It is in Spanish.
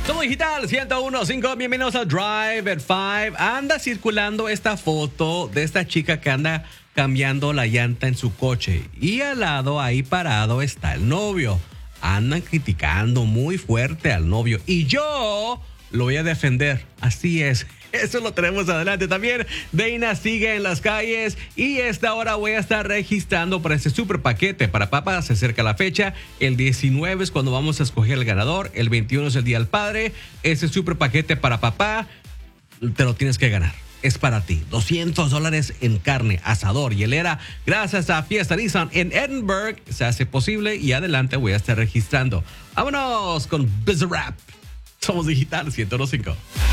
Somos Digital 101.5, bienvenidos a Drive at 5. Anda circulando esta foto de esta chica que anda cambiando la llanta en su coche y al lado ahí parado está el novio. Andan criticando muy fuerte al novio y yo lo voy a defender. Así es. Eso lo tenemos adelante también. Deina sigue en las calles y esta hora voy a estar registrando para este super paquete para papá. Se acerca la fecha. El 19 es cuando vamos a escoger el ganador. El 21 es el Día del Padre. Ese super paquete para papá te lo tienes que ganar. Es para ti. $200 en carne, asador y helera. Gracias a Fiesta Nissan en Edinburgh se hace posible y adelante voy a estar registrando. Vámonos con Bizarrap. Somos Digital 105.